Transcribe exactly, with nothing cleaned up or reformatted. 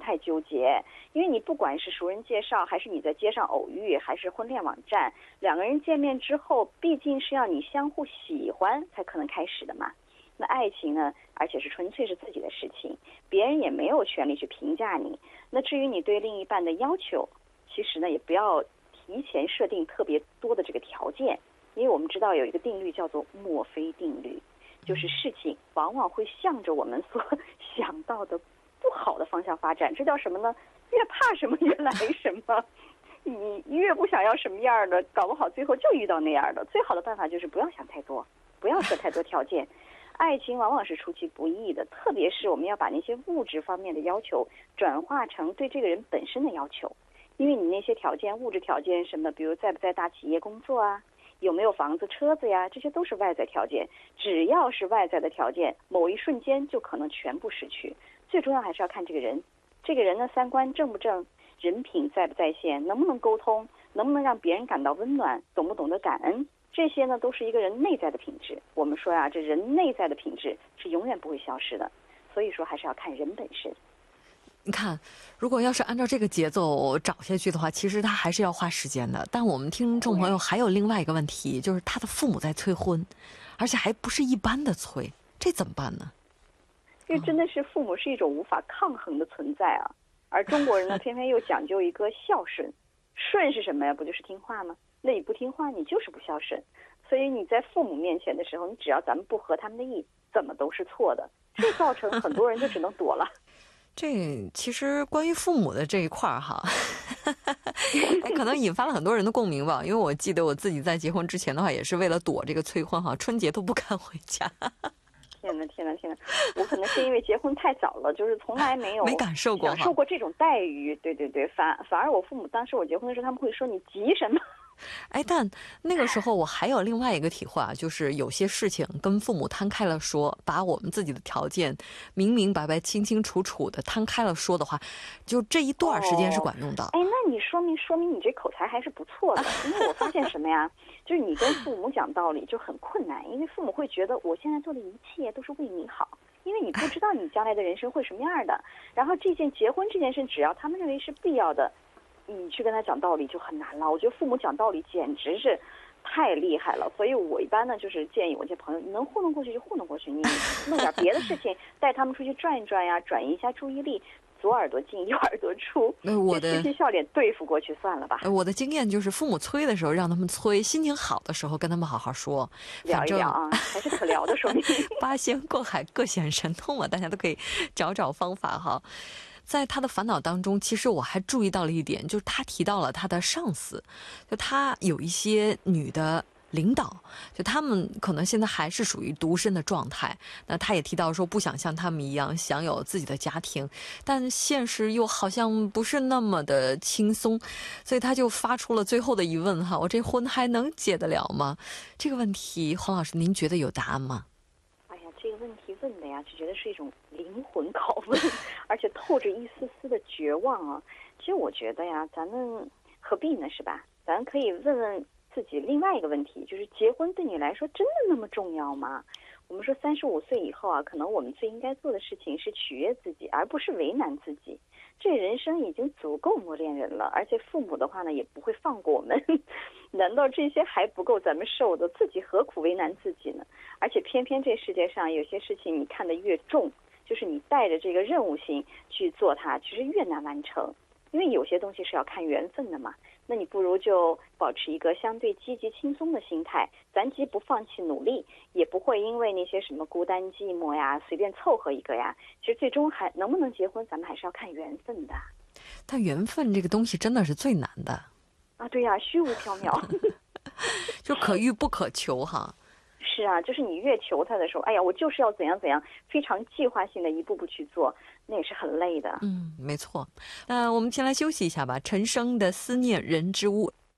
太纠结，因为你不管是熟人介绍，还是你在街上偶遇，还是婚恋网站，两个人见面之后，毕竟是要你相互喜欢才可能开始的嘛。那爱情呢，而且是纯粹是自己的事情，别人也没有权利去评价你。那至于你对另一半的要求，其实呢，也不要提前设定特别多的这个条件，因为我们知道有一个定律叫做墨菲定律，就是事情往往会向着我们所想到的不好的方向发展。这叫什么呢？越怕什么越来什么。你越不想要什么样的，搞不好最后就遇到那样的。最好的办法就是不要想太多，不要设太多条件。爱情往往是出其不意的，特别是我们要把那些物质方面的要求转化成对这个人本身的要求。因为你那些条件，物质条件什么，比如在不在大企业工作啊，有没有房子车子呀，这些都是外在条件。只要是外在的条件，某一瞬间就可能全部失去。最重要还是要看这个人，这个人的三观正不正，人品在不在线，能不能沟通，能不能让别人感到温暖，懂不懂得感恩，这些呢都是一个人内在的品质。我们说呀、啊，这人内在的品质是永远不会消失的，所以说还是要看人本身。 你看，如果要是按照这个节奏找下去的话，其实他还是要花时间的。但我们听众朋友还有另外一个问题，就是他的父母在催婚，而且还不是一般的催，这怎么办呢？ 因为真的是父母是一种无法抗衡的存在啊，而中国人呢偏偏又讲究一个孝顺。顺是什么呀？不就是听话吗？那你不听话，你就是不孝顺。所以你在父母面前的时候，你只要咱们不合他们的意，怎么都是错的。这造成很多人就只能躲了。 这其实关于父母的这一块儿哈，可能引发了很多人的共鸣吧。因为我记得我自己在结婚之前的话，也是为了躲这个催婚哈，春节都不敢回家。 天哪天哪天哪！我可能是因为结婚太早了，就是从来没有没感受过享受过这种待遇。对对对，反反而我父母当时我结婚的时候，他们会说你急什么？ 哎，但那个时候我还有另外一个体会啊，就是有些事情跟父母摊开了说，把我们自己的条件明明白白、清清楚楚的摊开了说的话，就这一段时间是管用的。 哦、哎，那你说明说明你这口才还是不错的，因为我发现什么呀？就是你跟父母讲道理就很困难，因为父母会觉得我现在做的一切都是为你好，因为你不知道你将来的人生会什么样的。然后这件结婚这件事，只要他们认为是必要的，你去跟他讲道理就很难了。我觉得父母讲道理简直是太厉害了，所以我一般呢就是建议我这朋友，你能糊弄过去就糊弄过去，你弄点别的事情带他们出去转一转呀，转移一下注意力，左耳朵进右耳朵出， 我的嬉皮笑脸对付过去算了吧。 我的经验就是父母催的时候让他们催，心情好的时候跟他们好好说， 聊一聊啊，还是可聊的，说明八仙过海各显神通嘛，大家都可以找找方法哈。在他的烦恼当中，其实我还注意到了一点，就是他提到了他的上司，就他有一些女的领导，就他们可能现在还是属于独身的状态。那他也提到说不想像他们一样享有自己的家庭，但现实又好像不是那么的轻松，所以他就发出了最后的疑问哈：我这婚还能结得了吗？这个问题，黄老师您觉得有答案吗？ 哎呀，这个问题问的呀，就觉得是一种灵魂拷问，而且透着一丝丝的绝望啊。其实我觉得呀，咱们何必呢，是吧？咱可以问问自己另外一个问题，就是结婚对你来说真的那么重要吗？我们说三十五岁以后啊，可能我们最应该做的事情是取悦自己，而不是为难自己。这人生已经足够磨练人了，而且父母的话呢也不会放过我们。难道这些还不够咱们受的？自己何苦为难自己呢？而且偏偏这世界上有些事情你看得越重，就是你带着这个任务心去做它，其实越难完成。因为有些东西是要看缘分的嘛，那你不如就保持一个相对积极轻松的心态，咱既不放弃努力，也不会因为那些什么孤单寂寞呀随便凑合一个呀。其实最终还能不能结婚，咱们还是要看缘分的。 但缘分这个东西真的是最难的啊，对呀，虚无缥缈就可遇不可求哈。 是啊，就是你越求他的时候，哎呀，我就是要怎样怎样，非常计划性的一步步去做，那也是很累的。 嗯，没错。那我们先来休息一下吧。陈升的《思念人之屋》。